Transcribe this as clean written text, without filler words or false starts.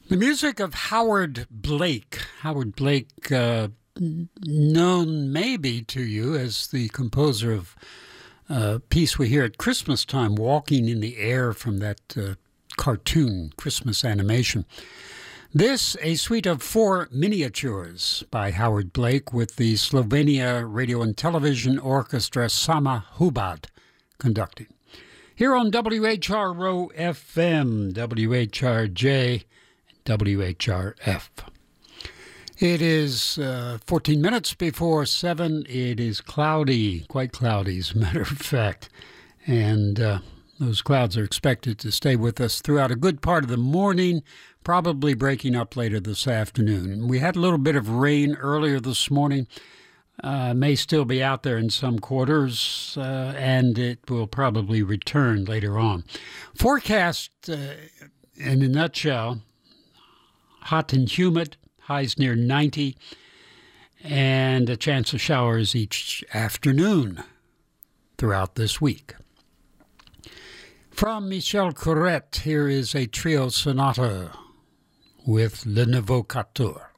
The music of Howard Blake. Howard Blake, known maybe to you as the composer of a piece we hear at Christmas time, Walking in the Air, from that cartoon, Christmas animation. This, a suite of 4 miniatures by Howard Blake with the Slovenia Radio and Television Orchestra Sama Hubad conducting. Here on WHRO FM, WHRJ, WHRF. It is 14 minutes before 7. It is cloudy, quite cloudy as a matter of fact. And those clouds are expected to stay with us throughout a good part of the morning, probably breaking up later this afternoon. We had a little bit of rain earlier this morning. May still be out there in some quarters, and it will probably return later on. Forecast, in a nutshell, hot and humid, highs near 90, and a chance of showers each afternoon throughout this week. From Michel Corrette, here is a trio sonata with Le Nouveau Quatuor.